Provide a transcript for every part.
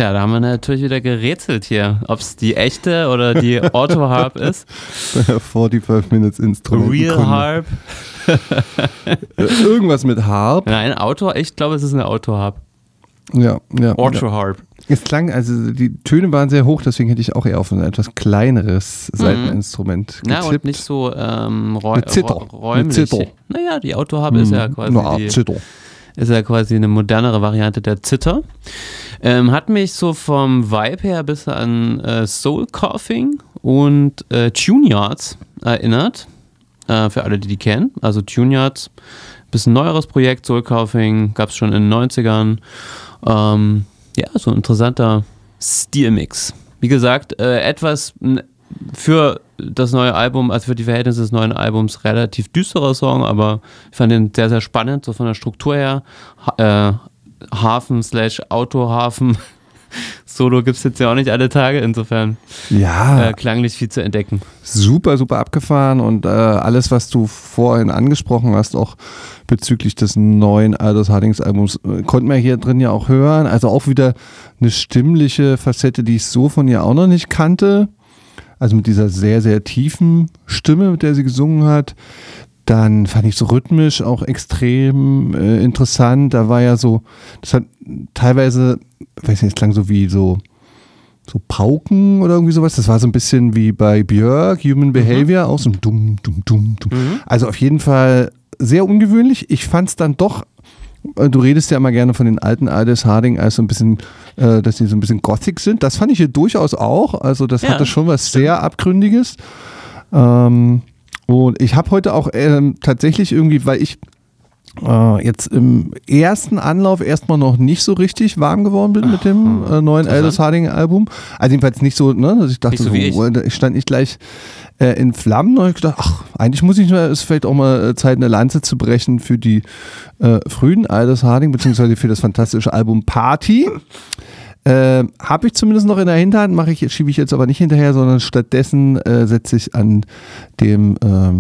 Tja, da haben wir natürlich wieder gerätselt hier, ob es die echte oder die Autoharp ist. 45 Minutes Instrument. Real Harp. Irgendwas mit Harp. Nein, ich glaube, es ist eine Autoharp. Ja. Autoharp. Es klang, also die Töne waren sehr hoch, deswegen hätte ich auch eher auf ein etwas kleineres Saiteninstrument getippt. Ja, und nicht so Mit Zither. räumlich. Mit Zither. Naja, die Autoharp ist ja quasi ist ja quasi eine modernere Variante der Zither. Hat mich so vom Vibe her ein bisschen an Soul Coughing und Tune Yards erinnert. Für alle, die kennen. Also Tune Yards, bisschen neueres Projekt. Soul Coughing gab es schon in den 90ern. Ja, so ein interessanter Stilmix. Wie gesagt, etwas für das neue Album, also für die Verhältnisse des neuen Albums, relativ düsterer Song, aber ich fand den sehr, sehr spannend, so von der Struktur her. Hafen/Autohafen. Solo gibt es jetzt ja auch nicht alle Tage, insofern klanglich viel zu entdecken. Super, super abgefahren und alles, was du vorhin angesprochen hast, auch bezüglich des neuen Aldous Hardings Albums, konnten wir hier drin ja auch hören. Also auch wieder eine stimmliche Facette, die ich so von ihr auch noch nicht kannte. Also mit dieser sehr, sehr tiefen Stimme, mit der sie gesungen hat. Dann fand ich so rhythmisch auch extrem interessant. Da war ja so, das hat teilweise, weiß nicht, es klang so wie so Pauken oder irgendwie sowas. Das war so ein bisschen wie bei Björk, Human Behavior, auch so ein Dumm, Dumm, Dumm, Dumm. Also auf jeden Fall sehr ungewöhnlich. Ich fand es dann doch, du redest ja immer gerne von den alten Aldous Harding als so ein bisschen, dass die so ein bisschen Gothic sind. Das fand ich hier durchaus auch. Also das hatte schon was sehr Abgründiges. Und ich habe heute auch tatsächlich irgendwie, weil ich jetzt im ersten Anlauf erstmal noch nicht so richtig warm geworden bin mit dem neuen Aldous Harding Album. Also jedenfalls nicht so, ne, dass ich dachte, ich stand nicht gleich in Flammen. Und ich gedacht, eigentlich ist vielleicht auch mal Zeit, eine Lanze zu brechen für die frühen Aldous Harding, beziehungsweise für das fantastische Album Party. Habe ich zumindest noch in der Hinterhand, schiebe ich jetzt aber nicht hinterher, sondern stattdessen setze ich an dem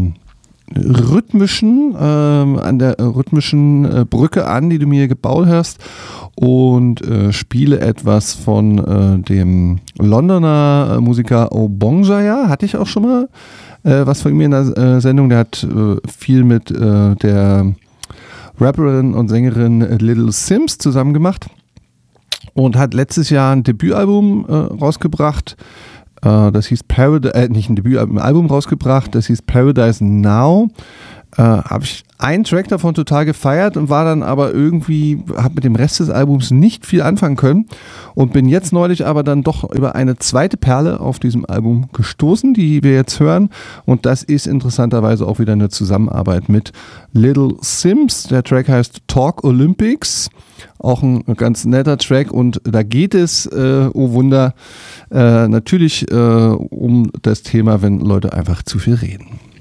an der rhythmischen Brücke an, die du mir gebaut hast, und spiele etwas von dem Londoner Musiker Obongjaya. Hatte ich auch schon mal was von mir in der Sendung. Der hat viel mit der Rapperin und Sängerin Little Sims zusammen gemacht und hat letztes Jahr ein Debütalbum rausgebracht. Das hieß nicht ein Debütalbum, ein Album rausgebracht, das hieß Paradise Now. Habe ich einen Track davon total gefeiert und war dann aber irgendwie, habe mit dem Rest des Albums nicht viel anfangen können und bin jetzt neulich aber dann doch über eine zweite Perle auf diesem Album gestoßen, die wir jetzt hören, und das ist interessanterweise auch wieder eine Zusammenarbeit mit Little Sims. Der Track heißt Talk Olympics, auch ein ganz netter Track, und da geht es, oh Wunder, natürlich um das Thema, wenn Leute einfach zu viel reden.